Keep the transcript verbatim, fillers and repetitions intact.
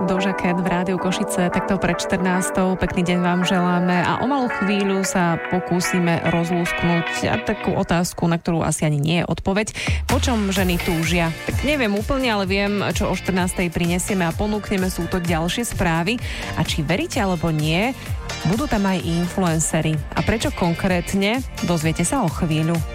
Doja Cat v Rádiu Košice, takto pred štrnástou. Pekný deň vám želáme a o malú chvíľu sa pokúsime rozlúsknuť takú otázku, na ktorú asi ani nie je odpoveď. Po čom ženy túžia? Tak neviem úplne, ale viem, čo o štrnástej prinesieme a ponúkneme sú to ďalšie správy. A či veríte alebo nie, budú tam aj influenceri. A prečo konkrétne? Dozviete sa o chvíľu.